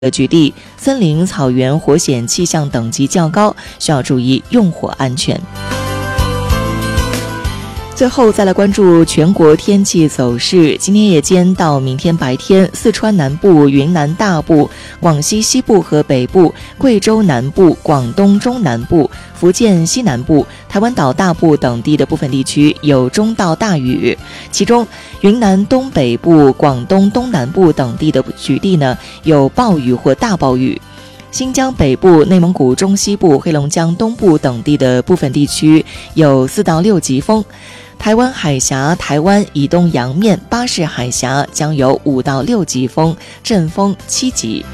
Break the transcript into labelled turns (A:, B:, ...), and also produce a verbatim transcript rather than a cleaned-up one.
A: 的局地，森林、草原、火险气象等级较高，需要注意用火安全。最后再来关注全国天气走势。今天夜间到明天白天，四川南部、云南大部、广西西部和北部、贵州南部、广东中南部、福建西南部、台湾岛大部等地的部分地区有中到大雨，其中云南东北部、广东东南部等地的局地呢有暴雨或大暴雨。新疆北部、内蒙古中西部、黑龙江东部等地的部分地区有四到六级风。台湾海峡、台湾以东洋面、巴士海峡将有五到六级风，阵风七级。